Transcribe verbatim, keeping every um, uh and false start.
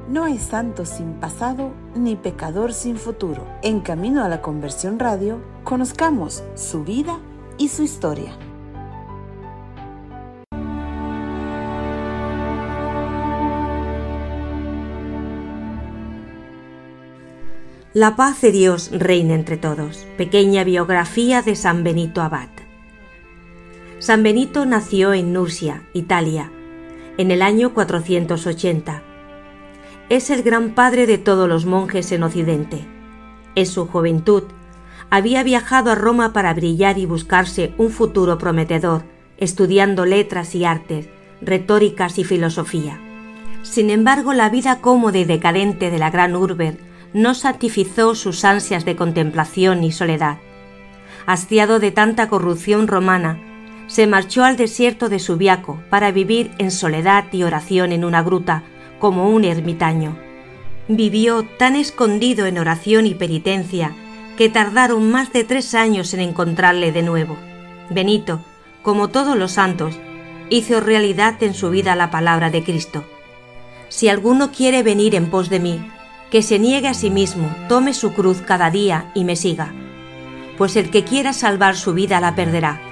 No hay santo sin pasado, ni pecador sin futuro. En Camino a la Conversión Radio, conozcamos su vida y su historia. La paz de Dios reina entre todos. Pequeña biografía de San Benito Abad. San Benito nació en Nursia, Italia, en el año cuatrocientos ochenta. Es el gran padre de todos los monjes en Occidente. En su juventud, había viajado a Roma para brillar y buscarse un futuro prometedor, estudiando letras y artes, retóricas y filosofía. Sin embargo, la vida cómoda y decadente de la gran urbe no satisfizo sus ansias de contemplación y soledad. Hastiado de tanta corrupción romana, se marchó al desierto de Subiaco para vivir en soledad y oración en una gruta, como un ermitaño. Vivió tan escondido en oración y penitencia que tardaron más de tres años en encontrarle de nuevo. Benito, como todos los santos, hizo realidad en su vida la palabra de Cristo. Si alguno quiere venir en pos de mí, que se niegue a sí mismo, tome su cruz cada día y me siga. Pues el que quiera salvar su vida la perderá,